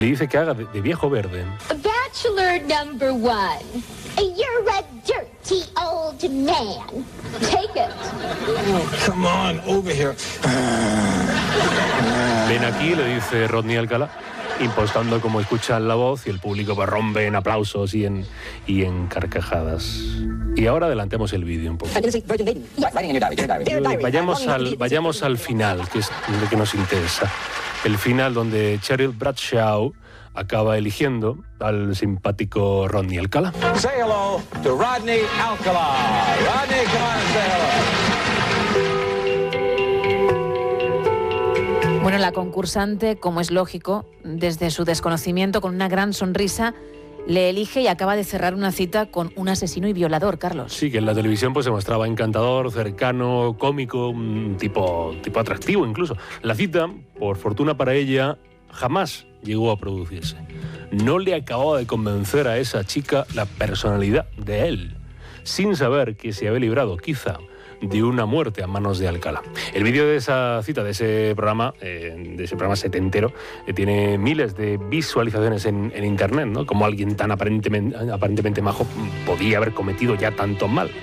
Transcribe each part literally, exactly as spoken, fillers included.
Le dice que haga de, de viejo verde. Bachelor number one. You're a dirty old man. Take it. Oh, come on, over here. Ven aquí, le dice Rodney Alcalá, impostando como escuchan la voz, y el público pues rompe en aplausos y en, y en carcajadas. Y ahora adelantemos el vídeo un poco. Vayamos al, vayamos al final, que es lo que nos interesa. El final donde Cheryl Bradshaw acaba eligiendo al simpático Rodney Alcalá. Say hello to Rodney Alcalá. Rodney, come on and say hello. Bueno, la concursante, como es lógico, desde su desconocimiento, con una gran sonrisa, le elige y acaba de cerrar una cita con un asesino y violador, Carlos. Sí, que en la televisión pues se mostraba encantador, cercano, cómico, un tipo, tipo atractivo incluso. La cita, por fortuna para ella, jamás llegó a producirse. No le acababa de convencer a esa chica la personalidad de él, sin saber que se había librado, quizá, de una muerte a manos de Alcalá. El vídeo de esa cita, de ese programa, eh, de ese programa setentero, eh, tiene miles de visualizaciones en, en internet, ¿no? Como alguien tan aparentemente, aparentemente majo podía haber cometido ya tanto mal.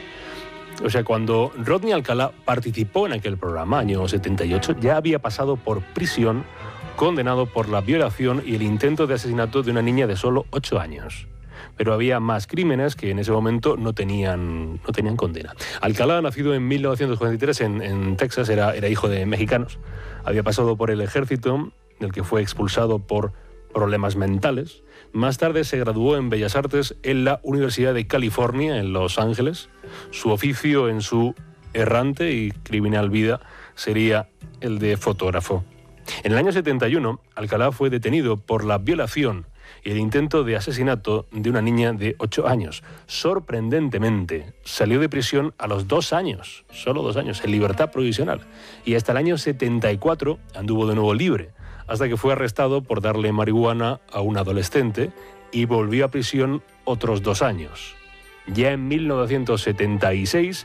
O sea, cuando Rodney Alcalá participó en aquel programa, año setenta y ocho, ya había pasado por prisión, condenado por la violación y el intento de asesinato de una niña de solo ocho años. Pero había más crímenes que en ese momento no tenían, no tenían condena. Alcalá, nacido en mil novecientos cuarenta y tres en, en Texas, era, era hijo de mexicanos. Había pasado por el ejército, del que fue expulsado por problemas mentales. Más tarde se graduó en Bellas Artes en la Universidad de California, en Los Ángeles. Su oficio en su errante y criminal vida sería el de fotógrafo. En el año setenta y uno, Alcalá fue detenido por la violación y el intento de asesinato de una niña de ocho años. Sorprendentemente, salió de prisión a los dos años, solo dos años, en libertad provisional. Y hasta el año setenta y cuatro anduvo de nuevo libre, hasta que fue arrestado por darle marihuana a un adolescente y volvió a prisión otros dos años. Ya en mil novecientos setenta y seis,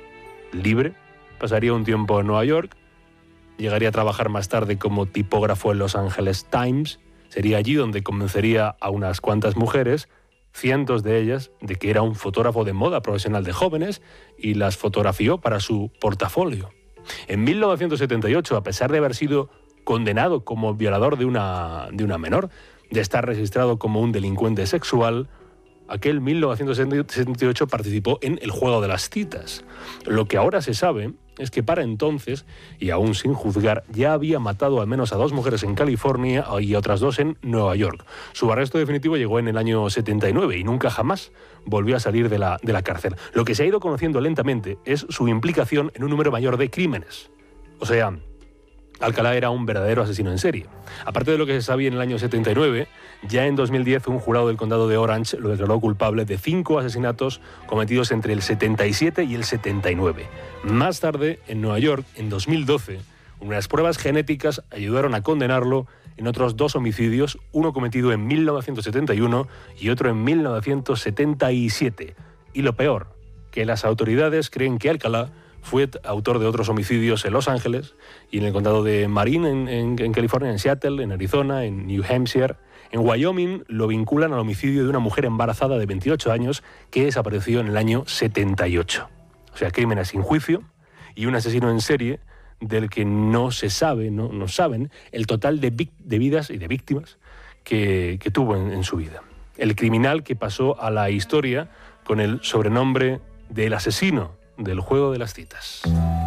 libre, pasaría un tiempo en Nueva York, llegaría a trabajar más tarde como tipógrafo en Los Angeles Times. Sería allí donde convencería a unas cuantas mujeres, cientos de ellas, de que era un fotógrafo de moda profesional de jóvenes, y las fotografió para su portafolio. En mil novecientos setenta y ocho, a pesar de haber sido condenado como violador de una, de una menor, de estar registrado como un delincuente sexual, aquel mil novecientos setenta y ocho participó en El juego de las citas. Lo que ahora se sabe es que para entonces, y aún sin juzgar, ya había matado al menos a dos mujeres en California y a otras dos en Nueva York. Su arresto definitivo llegó en el año setenta y nueve y nunca jamás volvió a salir de la, de la cárcel. Lo que se ha ido conociendo lentamente es su implicación en un número mayor de crímenes. O sea, Alcalá era un verdadero asesino en serie. Aparte de lo que se sabía en el año setenta y nueve, ya en dos mil diez un jurado del condado de Orange lo declaró culpable de cinco asesinatos cometidos entre el setenta y siete y el setenta y nueve. Más tarde, en Nueva York, en dos mil doce, unas pruebas genéticas ayudaron a condenarlo en otros dos homicidios, uno cometido en mil novecientos setenta y uno y otro en mil novecientos setenta y siete. Y lo peor, que las autoridades creen que Alcalá fue autor de otros homicidios en Los Ángeles y en el condado de Marin, en, en, en California, en Seattle, en Arizona, en New Hampshire. En Wyoming lo vinculan al homicidio de una mujer embarazada de veintiocho años que desapareció en el año setenta y ocho. O sea, crímenes sin juicio y un asesino en serie del que no se sabe, no, no saben, el total de, vic- de vidas y de víctimas que, que tuvo en, en su vida. El criminal que pasó a la historia con el sobrenombre del asesino del juego de las citas.